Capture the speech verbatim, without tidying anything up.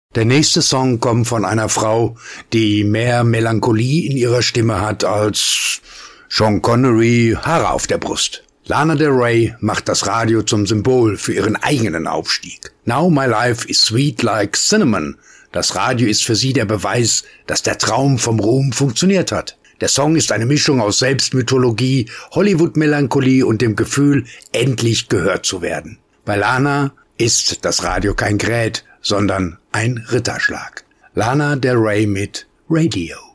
Der nächste Song kommt von einer Frau, die mehr Melancholie in ihrer Stimme hat als Sean Connery Haare auf der Brust. Lana Del Rey macht das Radio zum Symbol für ihren eigenen Aufstieg. Now my life is sweet like cinnamon. Das Radio ist für sie der Beweis, dass der Traum vom Ruhm funktioniert hat. Der Song ist eine Mischung aus Selbstmythologie, Hollywood-Melancholie und dem Gefühl, endlich gehört zu werden. Bei Lana ist das Radio kein Gerät, sondern ein Ritterschlag. Lana Del Rey mit Radio.